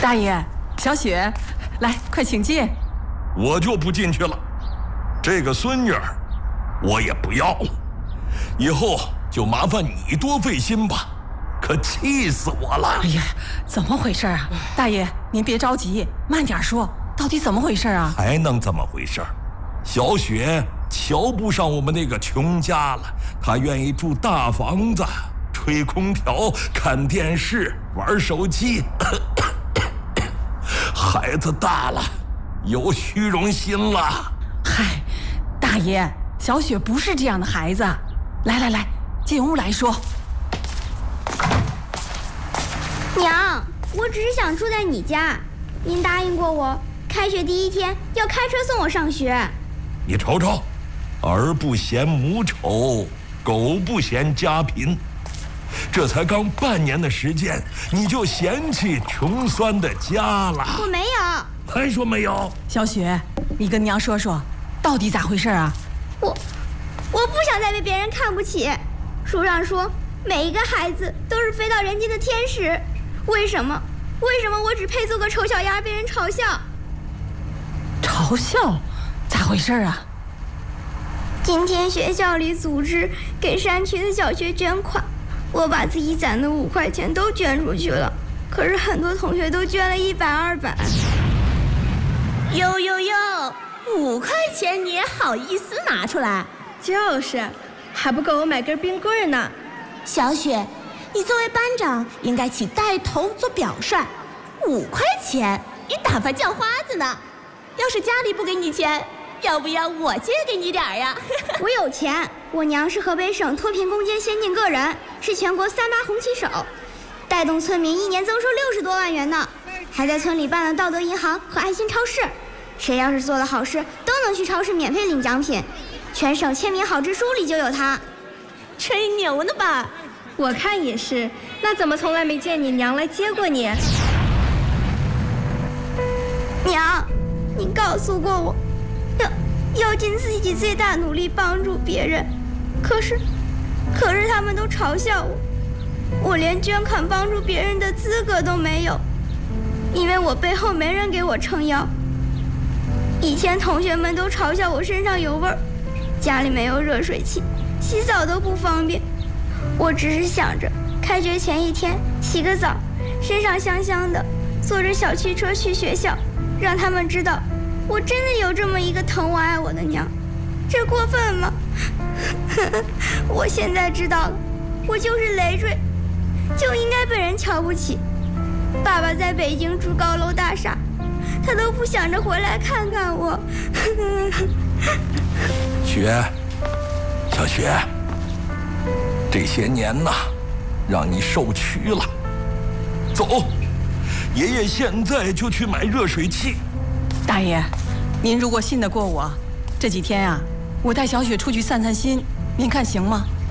大爷，小雪，来，快请进。 我就不进去了，这个孙女儿我也不要了，以后就麻烦你多费心吧，可气死我了。 哎呀，怎么回事啊？大爷，您别着急，慢点说，到底怎么回事啊？ 还能怎么回事？小雪瞧不上我们那个穷家了，她愿意住大房子，吹空调，看电视，玩手机。孩子大了，有虚荣心了。 嗨，大爷，小雪不是这样的孩子。来，进屋来说。 娘，我只是想住在你家，您答应过我，开学第一天要开车送我上学。 你瞅瞅，儿不嫌母丑，狗不嫌家贫。这才刚半年的时间，你就嫌弃穷酸的家了？ 我没有。 还说没有？ 小雪，你跟娘说说，到底咋回事啊？ 我不想再被别人看不起。书上说，每一个孩子都是飞到人间的天使，为什么我只配做个丑小鸭，被人嘲笑？ 嘲笑？咋回事啊？ 今天学校里组织给山区的小学捐款，我把自己攒的5块钱都捐出去了，可是很多同学都捐了100、200。 哟，5块钱你也好意思拿出来？ 就是，还不够我买根冰棍呢。 小雪，你作为班长应该起带头做表率，5块钱你打发叫花子呢？要是家里不给你钱，要不要我借给你点呀？ 我有钱，我娘是河北省脱贫攻坚先进个人，是全国3·8红旗手，带动村民1年增收60多万元呢，还在村里办了道德银行和爱心超市，谁要是做了好事都能去超市免费领奖品，全省签名好支书里就有他。 吹牛呢吧？ 我看也是，那怎么从来没见你娘来接过你？ 娘，你告诉过我要尽自己最大努力帮助别人，可是他们都嘲笑我连捐款帮助别人的资格都没有，因为我背后没人给我撑腰。以前同学们都嘲笑我身上有味儿，家里没有热水器，洗澡都不方便。我只是想着开学前1天洗个澡，身上香香的，坐着小汽车去学校，让他们知道我真的有这么一个疼我爱我的娘。这过分吗？我现在知道了，我就是累赘，就应该被人瞧不起。爸爸在北京住高楼大厦，他都不想着回来看看我。 小雪，这些年呐，让你受屈了。走，爷爷现在就去买热水器。 大爷，您如果信得过我，这几天啊，我带小雪出去散散心，您看行吗？